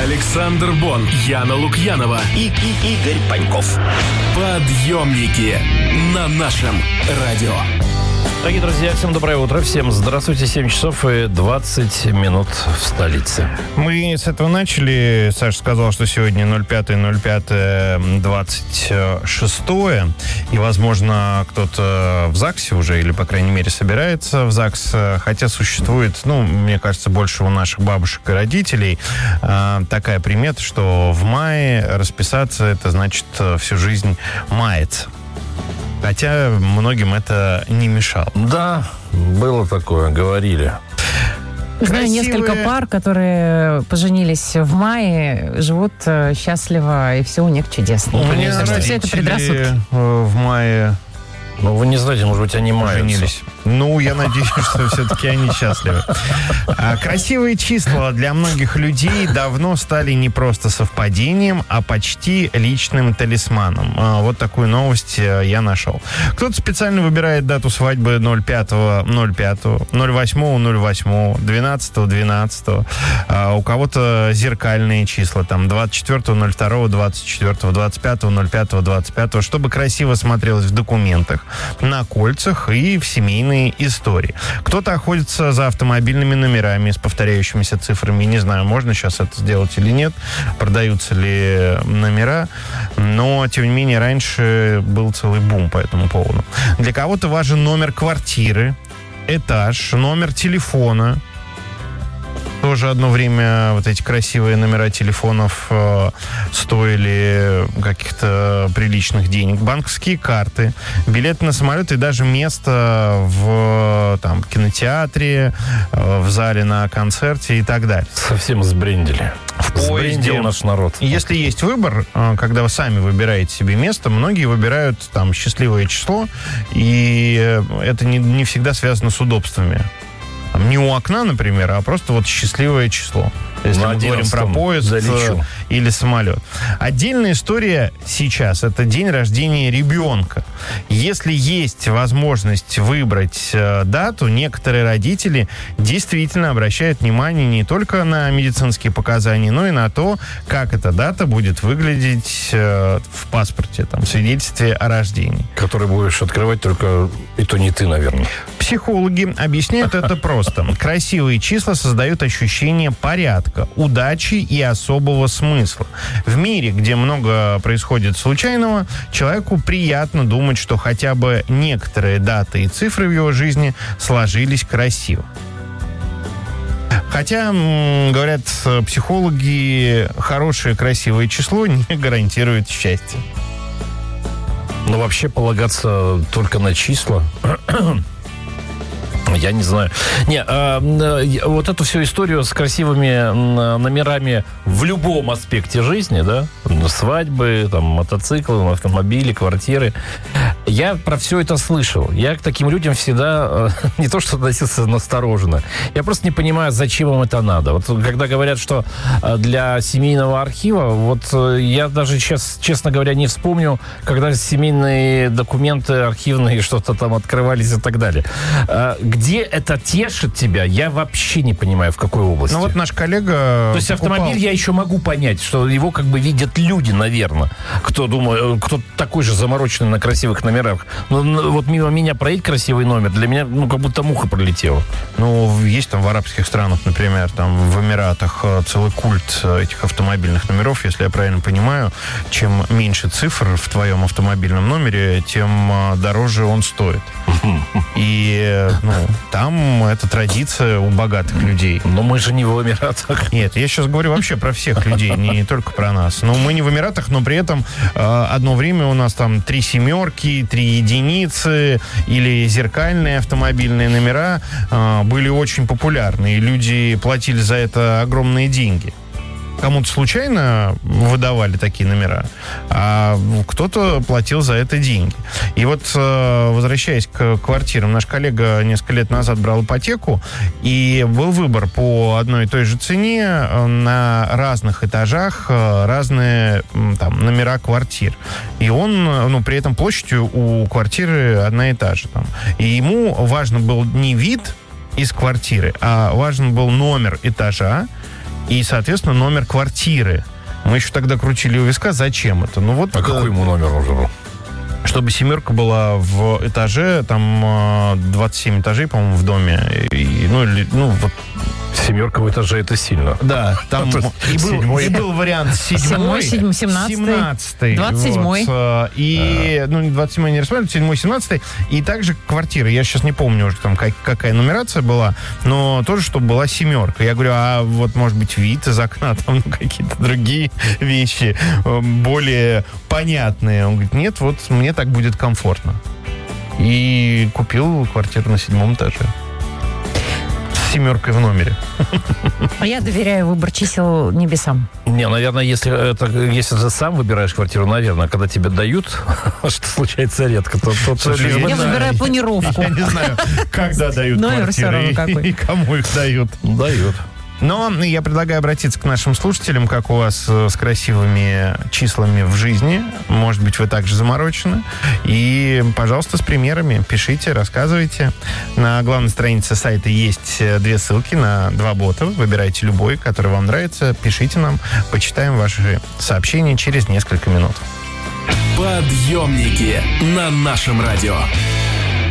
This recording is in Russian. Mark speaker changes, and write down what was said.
Speaker 1: Александр Бон, Яна Лукьянова
Speaker 2: и Игорь Паньков.
Speaker 1: Подъемники на нашем радио.
Speaker 3: Дорогие друзья, всем доброе утро. Всем здравствуйте. 7 часов и 20 минут в столице.
Speaker 4: Мы с этого начали. Саша сказал, что сегодня 05.05.26. И, возможно, кто-то в ЗАГСе уже, или, по крайней мере, собирается в ЗАГС. Хотя существует, мне кажется, больше у наших бабушек и родителей такая примета, что в мае расписаться, это значит всю жизнь маяться. Хотя многим это не мешало.
Speaker 3: Да, было такое, говорили.
Speaker 5: Знаю несколько пар, которые поженились в мае, живут счастливо, и все у них чудесно.
Speaker 4: У меня
Speaker 5: так что все это предрассудки.
Speaker 4: В мае...
Speaker 3: Вы не знаете, может быть, они
Speaker 4: женились. Я надеюсь, что все-таки они счастливы. Красивые числа для многих людей давно стали не просто совпадением, а почти личным талисманом. Вот такую новость я нашел. Кто-то специально выбирает дату свадьбы 05.05, 08.08, 12.12. У кого-то зеркальные числа, там 24.02, 24, 25.05, 25, чтобы красиво смотрелось в документах, на кольцах и в семейной истории. Кто-то охотится за автомобильными номерами с повторяющимися цифрами. Не знаю, можно сейчас это сделать или нет, продаются ли номера, но, тем не менее, раньше был целый бум по этому поводу. Для кого-то важен номер квартиры, этаж, номер телефона. Тоже одно время вот эти красивые номера телефонов стоили каких-то приличных денег. Банковские карты, билеты на самолет и даже место в кинотеатре, в зале на концерте и так далее.
Speaker 3: Совсем сбрендили.
Speaker 4: Сбрендил
Speaker 3: наш народ.
Speaker 4: Если есть выбор, когда вы сами выбираете себе место, многие выбирают счастливое число, и это не всегда связано с удобствами. Не у окна, например, а просто счастливое число. Если мы говорим про поезд или самолет. Отдельная история сейчас – это день рождения ребенка. Если есть возможность выбрать дату, некоторые родители действительно обращают внимание не только на медицинские показания, но и на то, как эта дата будет выглядеть в паспорте, в свидетельстве о рождении.
Speaker 3: Который будешь открывать только, и то не ты, наверное.
Speaker 4: Психологи объясняют это просто. Красивые числа создают ощущение порядка, удачи и особого смысла. В мире, где много происходит случайного, человеку приятно думать, что хотя бы некоторые даты и цифры в его жизни сложились красиво. Хотя, говорят психологи, хорошее красивое число не гарантирует счастье.
Speaker 3: Но вообще полагаться только на числа... Я не знаю. Вот эту всю историю с красивыми номерами в любом аспекте жизни, да, свадьбы, мотоциклы, автомобили, квартиры. Я про все это слышал. Я к таким людям всегда не то что относился настороженно. Я просто не понимаю, зачем им это надо. Вот когда говорят, что для семейного архива, я даже сейчас, честно говоря, не вспомню, когда семейные документы архивные что-то там открывались и так далее. Где это тешит тебя, я вообще не понимаю, в какой области.
Speaker 4: Наш коллега...
Speaker 3: То есть автомобиль я еще могу понять, что его видят люди, наверное. Кто такой же замороченный на красивых номерах. Но мимо меня проедет красивый номер, для меня, как будто муха пролетела.
Speaker 4: Есть в арабских странах, например, в Эмиратах целый культ этих автомобильных номеров, если я правильно понимаю. Чем меньше цифр в твоем автомобильном номере, тем дороже он стоит. И, там это традиция у богатых людей.
Speaker 3: Но мы же не в Эмиратах.
Speaker 4: Нет, я сейчас говорю вообще про всех людей, не только про нас. Мы не в Эмиратах, но при этом одно время у нас 3 семерки, 3 единицы или зеркальные автомобильные номера были очень популярны, и люди платили за это огромные деньги. Кому-то случайно выдавали такие номера, а кто-то платил за это деньги. И возвращаясь к квартирам, наш коллега несколько лет назад брал ипотеку, и был выбор по одной и той же цене на разных этажах, разные номера квартир. И он, при этом площадью у квартиры одна и та же. И ему важно был не вид из квартиры, а важен был номер этажа и, соответственно, номер квартиры. Мы еще тогда крутили у виска, зачем это? Ну вот.
Speaker 3: А какой ему номер нужен был?
Speaker 4: Чтобы семерка была в этаже, там 27 этажей, по-моему, в доме. Вот.
Speaker 3: Семерка в этаже — это сильно.
Speaker 4: Да, там и был вариант 7-й,
Speaker 5: 17-й, 27-й.
Speaker 4: Вот, и, 27-й не рассматривали, 7-й, 17-й. И также квартира. Я сейчас не помню уже, там, какая нумерация была, но тоже, чтобы была семерка. Я говорю, а вот, может быть, вид из окна, там, какие-то другие вещи, более понятные. Он говорит, нет, вот мне так будет комфортно. И купил квартиру на 7-м этаже. С семеркой в номере.
Speaker 5: А я доверяю выбор чисел небесам.
Speaker 3: Не, наверное, если ты сам выбираешь квартиру, наверное, когда тебе дают, что случается редко, то
Speaker 5: я выбираю планировку.
Speaker 4: Я не знаю, когда дают квартиры и кому их дают.
Speaker 3: Дают.
Speaker 4: Но я предлагаю обратиться к нашим слушателям, как у вас с красивыми числами в жизни. Может быть, вы также заморочены. И, пожалуйста, с примерами пишите, рассказывайте. На главной странице сайта есть 2 ссылки на 2 бота. Выбирайте любой, который вам нравится. Пишите нам, почитаем ваши сообщения через несколько минут.
Speaker 1: Подъемники на нашем радио.